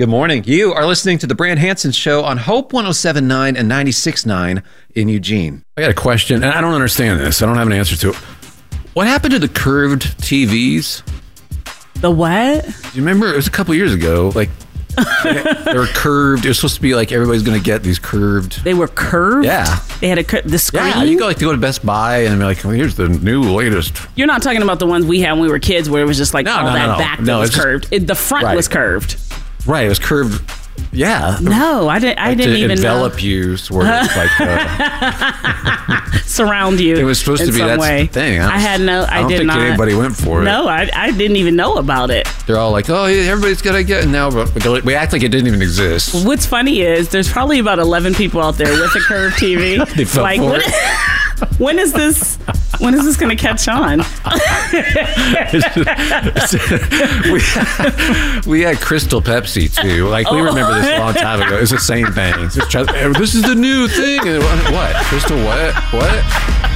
Good morning. You are listening to the Brand Hansen Show on Hope 107.9 and 96.9 in Eugene. I got a question, and I don't understand this. I don't have an answer to it. What happened to the curved TVs? The what? Do you remember? It was a couple years ago. Like, they were curved. It was supposed to be like everybody's going to get these curved. They were curved? Yeah. They had the screen? Yeah, you go to Best Buy and be like, well, here's the new latest. You're not talking about the ones we had when we were kids where it was just like back that was curved. The front was curved. Right, it was curved. Yeah. No, I didn't even know. Envelop you, sort of like surround you. It was supposed to be that thing. I don't think anybody went for it. No, I didn't even know about it. They're all like, oh, yeah, everybody's got to get it now. But we act like it didn't even exist. What's funny is there's probably about 11 people out there with a curved TV. They fell for it. When is this going to catch on? we had Crystal Pepsi too. Like we remember this a long time ago. It's the same thing. This is the new thing. What? Crystal what? What?